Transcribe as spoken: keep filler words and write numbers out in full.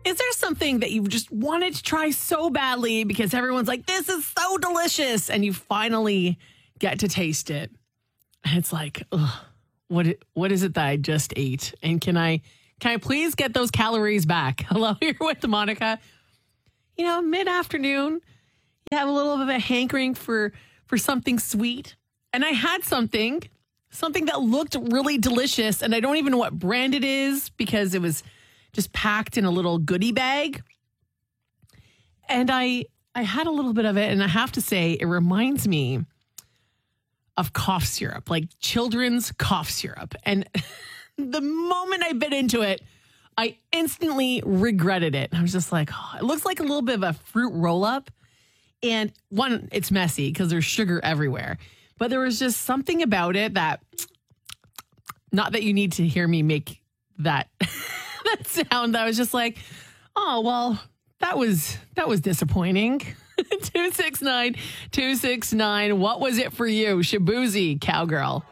Is there something that you just wanted to try so badly because everyone's like, this is so delicious, and you finally get to taste it? And it's like, ugh, what, what is it that I just ate? And can I, can I please get those calories back? Hello, here with Monica. You know, mid-afternoon, you have a little bit of a hankering for, for something sweet. And I had something, something that looked really delicious. And I don't even know what brand it is because it was just packed in a little goodie bag. And I I had a little bit of it, and I have to say, it reminds me of cough syrup, like children's cough syrup. And the moment I bit into it, I instantly regretted it. I was just like, oh, it looks like a little bit of a fruit roll-up. And one, it's messy because there's sugar everywhere. But there was just something about it that, not that you need to hear me make that that sound. I was just like, oh, well, that was that was disappointing. two six nine, two six nine. What was it for you? Shabuzi, cowgirl.